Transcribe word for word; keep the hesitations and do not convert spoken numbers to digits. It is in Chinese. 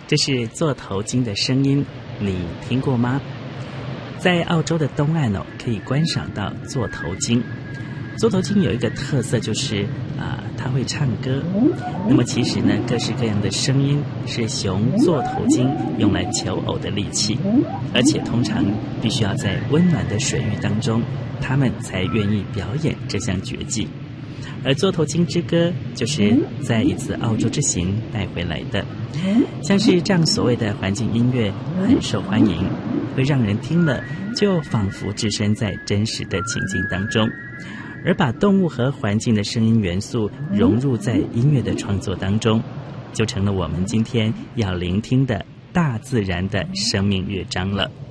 这是座头鲸的声音，你听过吗？在澳洲的东岸哦，可以观赏到座头鲸。座头鲸有一个特色，就是啊、呃，它会唱歌。那么其实呢，各式各样的声音是雄座头鲸用来求偶的利器，而且通常必须要在温暖的水域当中，它们才愿意表演这项绝技。而座头鲸之歌就是在一次澳洲之行带回来的，像是这样所谓的环境音乐很受欢迎，会让人听了就仿佛置身在真实的情境当中，而把动物和环境的声音元素融入在音乐的创作当中，就成了我们今天要聆听的大自然的生命乐章了。